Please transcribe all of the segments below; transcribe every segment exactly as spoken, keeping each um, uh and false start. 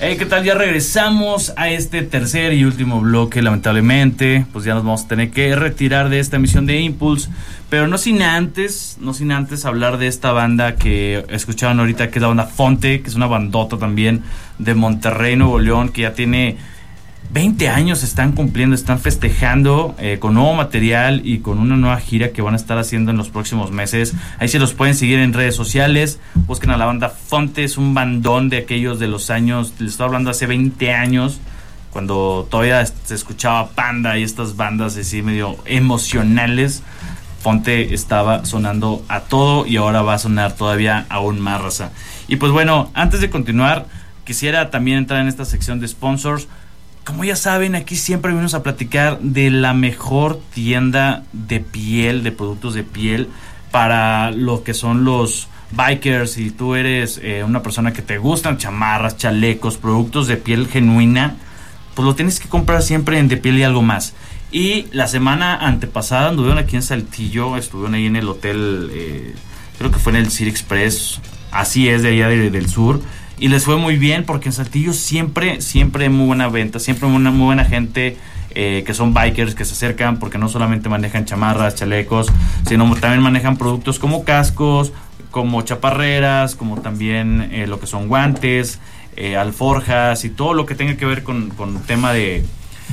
Hey, ¿qué tal? Ya regresamos a este tercer y último bloque. Lamentablemente, pues ya nos vamos a tener que retirar de esta emisión de Impulse, pero no sin antes, no sin antes hablar de esta banda que escuchaban ahorita, que es la banda Fonte, que es una bandota también de Monterrey, Nuevo León, que ya tiene veinte años, están cumpliendo, están festejando eh, con nuevo material y con una nueva gira que van a estar haciendo en los próximos meses. Ahí se los pueden seguir en redes sociales, busquen a la banda Fonte, es un bandón de aquellos de los años, les estoy hablando hace veinte años, cuando todavía se escuchaba Panda y estas bandas así medio emocionales. Fonte estaba sonando a todo y ahora va a sonar todavía aún más, raza. Y pues bueno, antes de continuar, quisiera también entrar en esta sección de sponsors. Como ya saben, aquí siempre venimos a platicar de la mejor tienda de piel, de productos de piel, para lo que son los bikers. Si tú eres eh, una persona que te gustan chamarras, chalecos, productos de piel genuina, pues lo tienes que comprar siempre en De Piel y Algo Más. Y la semana antepasada anduvieron aquí en Saltillo, estuvieron ahí en el hotel, eh, creo que fue en el City Express, así es, de allá de, del sur. Y les fue muy bien porque en Saltillo siempre, siempre hay muy buena venta, siempre muy buena, muy buena gente eh, que son bikers, que se acercan porque no solamente manejan chamarras, chalecos, sino también manejan productos como cascos, como chaparreras, como también eh, lo que son guantes, eh, alforjas y todo lo que tenga que ver con, con tema de,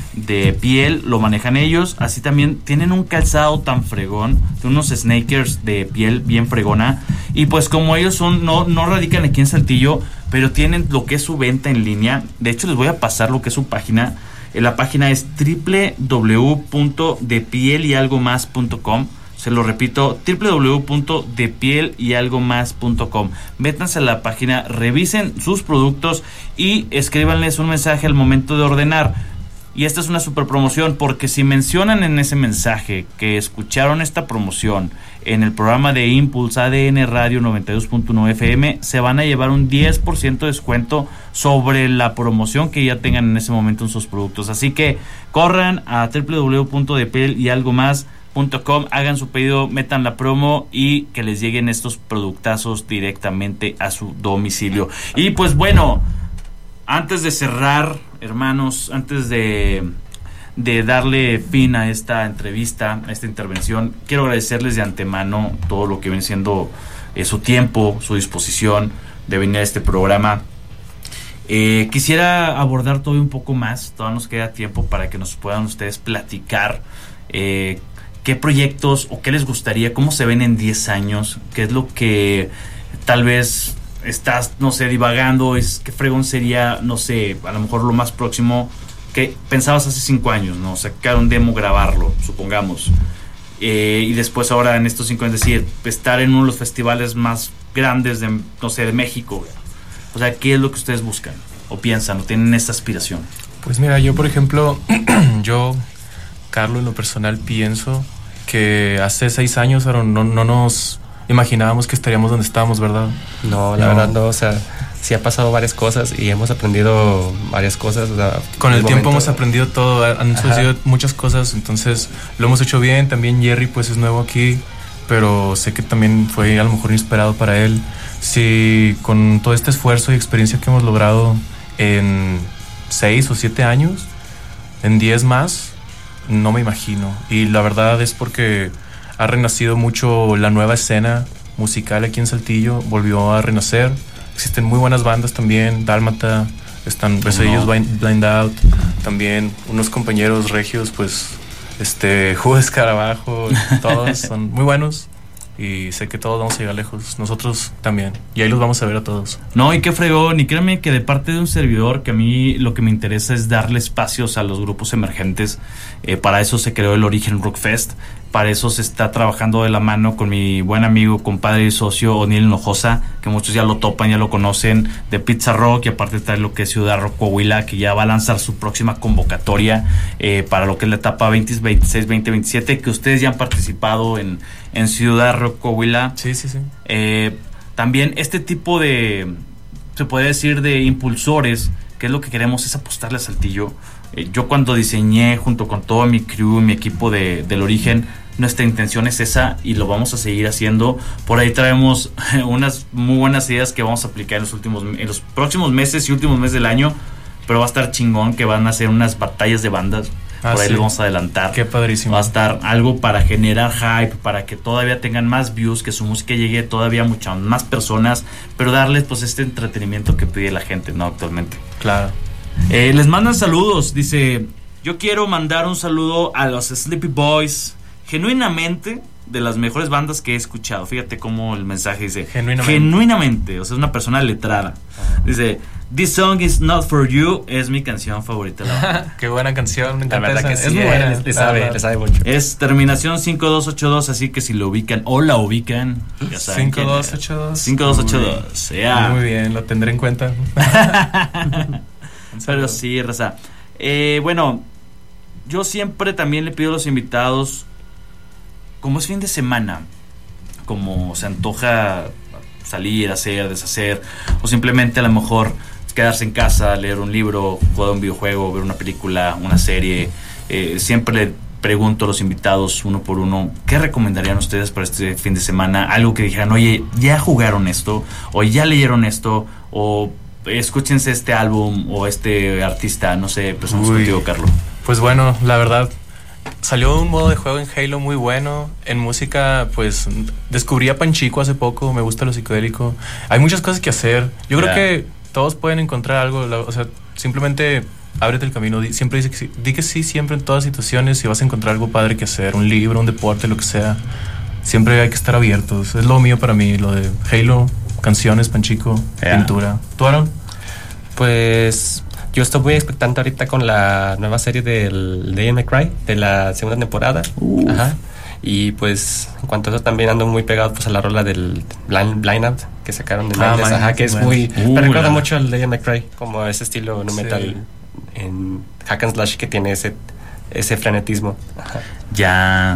de piel, lo manejan ellos. Así también tienen un calzado tan fregón, unos sneakers de piel bien fregona. Y pues como ellos son no, no radican aquí en Saltillo, pero tienen lo que es su venta en línea. De hecho, les voy a pasar lo que es su página. La página es doble u doble u doble u punto de piel y algo más punto com. Se lo repito, doble u doble u doble u punto de piel y algo más punto com. Métanse a la página, revisen sus productos y escríbanles un mensaje al momento de ordenar. Y esta es una super promoción porque si mencionan en ese mensaje que escucharon esta promoción en el programa de Impulse A D N Radio noventa y dos punto nueve F M, se van a llevar un diez por ciento de descuento sobre la promoción que ya tengan en ese momento en sus productos. Así que corran a doble u doble u doble u punto de piel y algo más punto com, hagan su pedido, metan la promo y que les lleguen estos productazos directamente a su domicilio. Y pues bueno, antes de cerrar, hermanos, antes de, de darle fin a esta entrevista, a esta intervención, quiero agradecerles de antemano todo lo que viene siendo eh, su tiempo, su disposición de venir a este programa. Eh, quisiera abordar todavía un poco más, todavía nos queda tiempo para que nos puedan ustedes platicar eh, qué proyectos o qué les gustaría, cómo se ven en diez años, qué es lo que tal vez estás, no sé, divagando, es qué fregón sería, no sé, a lo mejor lo más próximo que pensabas hace cinco años, ¿no? Sacar un demo, grabarlo, supongamos. Eh, y después ahora en estos cinco años, es decir, estar en uno de los festivales más grandes de, no sé, de México. O sea, ¿qué es lo que ustedes buscan o piensan o tienen esta aspiración? Pues mira, yo por ejemplo, yo, Carlos, en lo personal pienso que hace seis años no, no, no nos imaginábamos que estaríamos donde estábamos, ¿verdad? No, la no. verdad no, o sea, sí ha pasado varias cosas y hemos aprendido varias cosas. O sea, con el, el tiempo momento... hemos aprendido todo, han Ajá. sucedido muchas cosas, entonces lo hemos hecho bien. También Jerry pues es nuevo aquí, pero sé que también fue a lo mejor inesperado para él. Sí, con todo este esfuerzo y experiencia que hemos logrado en seis o siete años, en diez más, no me imagino. Y la verdad es porque ha renacido mucho la nueva escena musical aquí en Saltillo, volvió a renacer. Existen muy buenas bandas también, Dálmata, están Besellos, no. Blind Out, también unos compañeros regios, pues, este, Jugo de Escarabajo, todos son muy buenos. Y sé que todos vamos a llegar lejos, nosotros también, y ahí los vamos a ver a todos. No, y qué fregón, y créanme que de parte de un servidor, que a mí lo que me interesa es darle espacios a los grupos emergentes. Eh, para eso se creó el Origen Rock Fest, para eso se está trabajando de la mano con mi buen amigo, compadre y socio O'Neill Hinojosa, que muchos ya lo topan, ya lo conocen, de Pizza Rock, y aparte trae lo que es Ciudad Rock Coahuila, que ya va a lanzar su próxima convocatoria eh, para lo que es la etapa veinte veintiséis veinte veintisiete, que ustedes ya han participado en, en Ciudad Rock Coahuila. Sí, sí, sí. Eh, también este tipo de, se puede decir, de impulsores que es lo que queremos, es apostarle a Saltillo. Eh, yo cuando diseñé junto con todo mi crew, mi equipo de, del Origen, nuestra intención es esa y lo vamos a seguir haciendo. Por ahí traemos unas muy buenas ideas que vamos a aplicar en los últimos, en los próximos meses y últimos meses del año, pero va a estar chingón, que van a ser unas batallas de bandas. Ah, por ahí sí. Les vamos a adelantar. Qué padrísimo. Va a estar algo para generar hype, para que todavía tengan más views, que su música llegue todavía a muchas más personas, pero darles pues este entretenimiento que pide la gente, ¿no? Actualmente. Claro. Eh, les mandan saludos. Dice, yo quiero mandar un saludo a los Sleepy Boys, genuinamente de las mejores bandas que he escuchado. Fíjate cómo el mensaje dice genuinamente, genuinamente, o sea, es una persona letrada. Uh-huh. Dice, This Song Is Not For You es mi canción favorita. La Qué buena canción, me encanta. La verdad esa. que sí, es muy buena, le sabe, le sabe mucho. Es terminación cinco dos ocho dos, así que si lo ubican o la ubican, ya saben. cinco dos ocho dos cinco dos ocho dos, yeah. Muy bien, lo tendré en cuenta. Pero sí, raza. Eh, bueno, yo siempre también le pido a los invitados, como es fin de semana, como se antoja salir, hacer, deshacer, o simplemente a lo mejor quedarse en casa, leer un libro, jugar un videojuego, ver una película, una serie, eh, siempre le pregunto a los invitados uno por uno, ¿qué recomendarían ustedes para este fin de semana? Algo que dijeran, oye, ya jugaron esto, o ya leyeron esto, o escúchense este álbum o este artista, no sé, empezamos Uy, contigo, Carlos. Pues bueno, la verdad, salió un modo de juego en Halo muy bueno. En música, pues, descubrí a Panchico hace poco, me gusta lo psicodélico. Hay muchas cosas que hacer. Yo yeah. creo que todos pueden encontrar algo, o sea, simplemente ábrete el camino, di, siempre dice que sí, di que sí siempre en todas situaciones y vas a encontrar algo padre que hacer, un libro, un deporte, lo que sea. Siempre hay que estar abiertos. Es lo mío para mí, lo de Halo, canciones, Panchico, yeah. pintura. ¿Tú, Aaron? Pues yo estoy muy expectante ahorita con la nueva serie del Devil May Cry, de la segunda temporada. Uh. Ajá. Y pues en cuanto a eso también ando muy pegado pues a la rola del Blind, Blind Out que sacaron de ah, Mindless, ajá, que es bueno. muy uh, me recuerda la... mucho al Devil May Cry, como ese estilo nu metal sí. en hack and slash que tiene ese ese frenetismo. Ajá. Ya.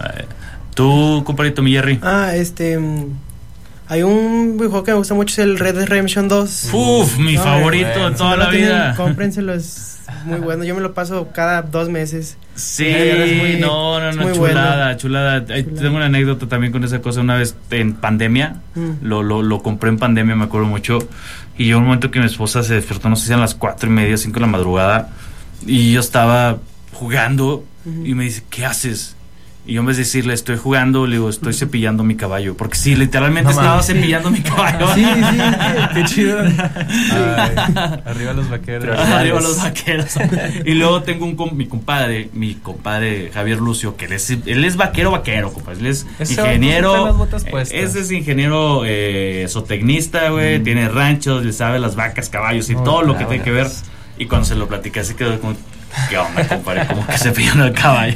¿Tú, compadrito, mi Jerry? Ah, este hay un videojuego que me gusta mucho, es el Red Dead Redemption dos. Uf, mi no, favorito bueno. de toda si no la vida. Tienen, cómprenselo, es muy bueno. Yo me lo paso cada dos meses. Sí, muy, no, no, no, chulada, bueno. chulada. chulada. Tengo una anécdota también con esa cosa. Una vez en pandemia, mm. lo, lo, lo compré en pandemia, me acuerdo mucho. Y yo un momento que mi esposa se despertó, no sé si eran las cuatro y media, cinco de la madrugada, y yo estaba jugando, mm. y me dice, ¿qué haces? Y yo en vez de decirle, estoy jugando, le digo, estoy cepillando mi caballo. Porque sí, literalmente no, estaba man. cepillando mi caballo. Sí, sí, qué chido. Ay, arriba los vaqueros. Arriba los vaqueros. Y luego tengo un mi compadre, mi compadre Javier Lucio, que él es, él es vaquero, vaquero, compadre. Él es Ese ingeniero. Ese es ingeniero eh, zootecnista, güey. Mm. Tiene ranchos, le sabe las vacas, caballos y oh, todo lo que tiene que ver. Y cuando se lo platicé, así quedó como... ¿Qué onda, compadre? Como que se pilló el caballo.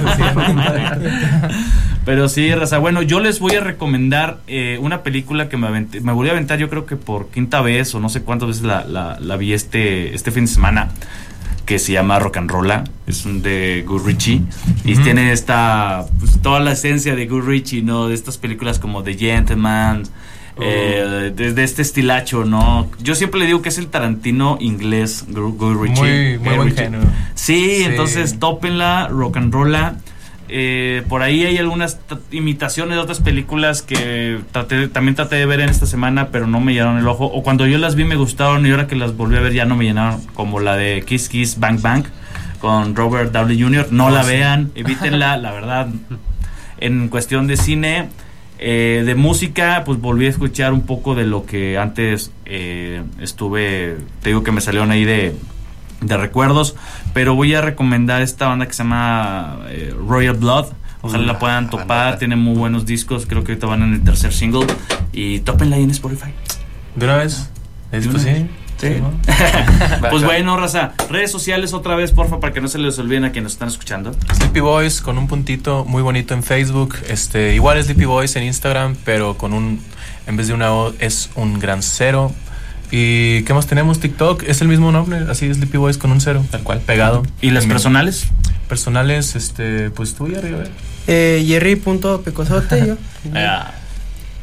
Pero sí, raza. Bueno, yo les voy a recomendar eh, una película que me, aventé, me volví a aventar, yo creo que por quinta vez o no sé cuántas veces la, la, la vi este, este fin de semana, que se llama Rock and Rolla. Es un de Guy Ritchie y uh-huh. tiene esta, pues, toda la esencia de Guy Ritchie, ¿no? De estas películas como The Gentleman. Eh, desde de este estilacho, ¿no? Yo siempre le digo que es el Tarantino inglés, Guy Ritchie. Muy, muy buen género. Sí, sí, entonces tópenla, Rock and Rolla. Eh, por ahí hay algunas t- imitaciones de otras películas que traté, también traté de ver en esta semana, pero no me llenaron el ojo. O cuando yo las vi me gustaron y ahora que las volví a ver ya no me llenaron, como la de Kiss Kiss Bang Bang con Robert Downey junior No oh, la sí. vean, evítenla, la verdad. En cuestión de cine... Eh, de música, pues volví a escuchar un poco de lo que antes eh, estuve, te digo que me salieron ahí de, de recuerdos, pero voy a recomendar esta banda que se llama eh, Royal Blood. Ojalá uh, la puedan topar, tiene muy buenos discos, creo que ahorita van en el tercer single y tópenla ahí en Spotify. ¿De una vez? ¿Es posible? Sí. Pues bueno, raza, redes sociales otra vez, porfa, para que no se les olviden a quienes nos están escuchando. Sleepy Boys con un puntito muy bonito en Facebook, este, igual Sleepy Boys en Instagram, pero con un, en vez de una O es un gran cero. ¿Y qué más tenemos? TikTok, es el mismo nombre, así es Sleepy Boys con un cero, tal cual, pegado. ¿Y las personales? Personales, este, pues tú y arriba. Eh, Jerry.pecosote, yo. Yeah.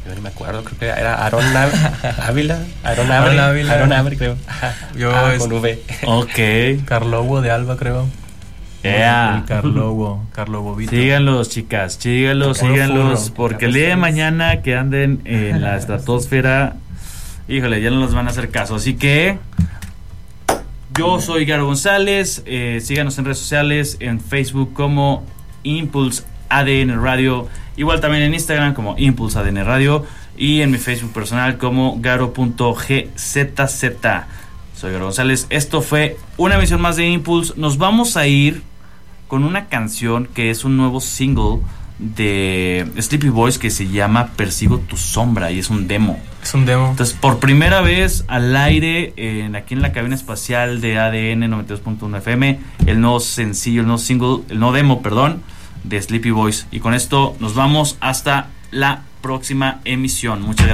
Yo ni me acuerdo, creo que era Aaron Ávila. Ávila. Aaron Aaron Ávila. Ávila. Aaron Ávila, creo. Yo Ah, es- con V. Ok. Carlobo de Alba, creo. Yeah. El Carlobo, Carlobo Vito. Síganlos, chicas, síganlos, Puro síganlos, furro. porque el día de mañana que anden en la estratosfera, híjole, ya no nos van a hacer caso. Así que yo soy Garo González, eh, síganos en redes sociales, en Facebook como Impulse A D N Radio, igual también en Instagram como Impulse A D N Radio y en mi Facebook personal como garo punto g z z. Soy Garo González, esto fue una emisión más de Impulse. Nos vamos a ir con una canción que es un nuevo single de Sleepy Boys que se llama Persigo tu sombra y es un demo. Es un demo. Entonces, por primera vez al aire, en, aquí en la cabina espacial de A D N noventa y dos punto uno F M, el nuevo sencillo, el nuevo single, el nuevo demo, perdón, de Sleepy Boys. Y con esto nos vamos hasta la próxima emisión. Muchas gracias.